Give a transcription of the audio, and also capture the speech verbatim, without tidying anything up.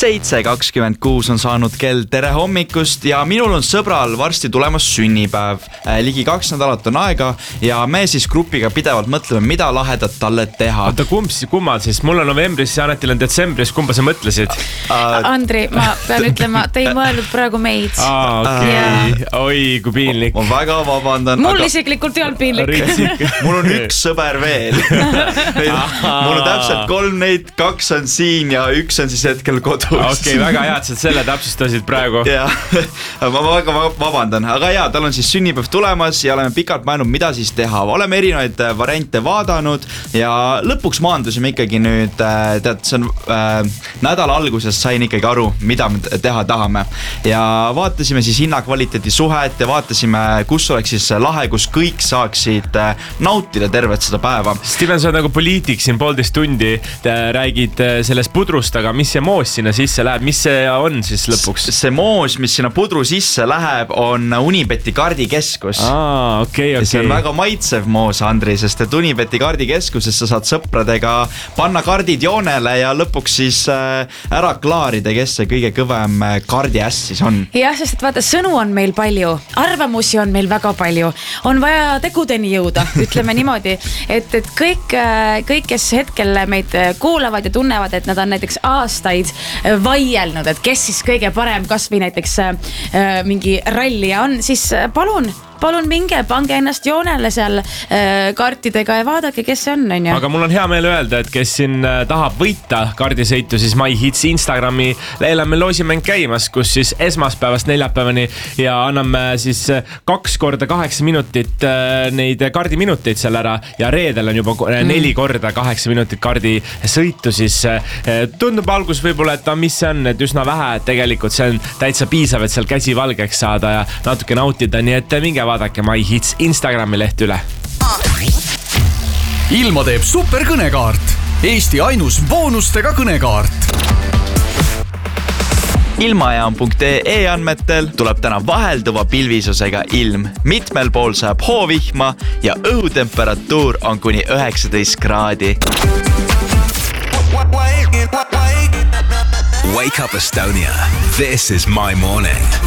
seitse kakskümmend kuus on saanud kell, tere hommikust ja minul on sõbral varsti tulemas sünnipäev. Ligi kaks nädalat on aega ja me siis grupiga pidevalt mõtleme, mida lahedat talle teha. Oota, kumb, kummal siis? Mul on novembris ja Anetil on detsembris. Kumba sa mõtlesid? Uh, Andri, ma pean ütlema, te ei mõelnud praegu meid. Aa, okei. Okay. Oi, kui piinlik. Ma väga vabandan. Mul aga... isiklikult ei olnud piinlik. Mul on üks sõber veel. Mul on täpselt kolm neid, kaks on siin ja üks on siis hetkel kodus. Okei, okay, väga head, sa selle täpsustasid praegu. Ja, ma väga vabandan. Aga jaa, tal on siis sünnipäev tulemas ja oleme pikalt mõelnud, mida siis teha. Oleme erinevaid variante vaadanud ja lõpuks maandusime ikkagi nüüd, tead, see on äh, nädala alguses sain ikkagi aru, mida me teha tahame. Ja vaatasime siis hinnakvaliteedi suhet ja vaatasime, kus oleks siis lahe, kus kõik saaksid nautida tervet seda päeva. Steven, sa on nagu poliitik siin poolteist tundi, räägid sellest pudrust, aga mis see moos sinna sisse läheb, mis see on siis lõpuks? See moos, mis sinna pudru sisse läheb, on Unibeti kardikeskus. Aa, okei, okei. See on väga maitsev moos, Andri, sest et Unibeti kardikeskuses sa saad sõpradega panna kardid joonele ja lõpuks siis ära klaarida, kes see kõige kõvem kardiäss siis on. Jah, sest et vaata, sõnu on meil palju, arvamusi on meil väga palju, on vaja tegudeni jõuda, ütleme niimoodi, et, et kõik, kõik, kes hetkel meid kuulavad ja tunnevad, et nad on näiteks aastaid vaielnud, et kes siis kõige parem kas või näiteks äh, mingi rallija on, siis palun palun minge, pange ennast joonele seal äh, kaartidega ja vaadake, kes see on, on ju. Aga mul on hea meel öelda, et kes siin äh, tahab võita kardisõitu, siis MyHits Instagrami lehel on meil loosimäng käimas, kus siis esmaspäevast neljapäevani ja anname siis kaks korda kaheksa minutit äh, neid kardiminuteid seal ära ja reedel on juba äh, neli korda kaheksa minutit kardisõitu, siis äh, tundub algus võib-olla, et mis see on, et üsna vähe, et tegelikult see on täitsa piisav, et seal käsi valgeks saada ja natuke nautida, nii et minge vaadake MyHits Instagrami leht üle. Ilma teeb super kõnekaart. Eesti ainus boonustega kõnekaart. Ilmajaam punkt ee andmetel tuleb täna vahelduva pilvisusega ilm. Mitmel pool saab hoovihma ja õhutemperatuur on kuni üheksateist kraadi. Wake up Estonia. This is my morning.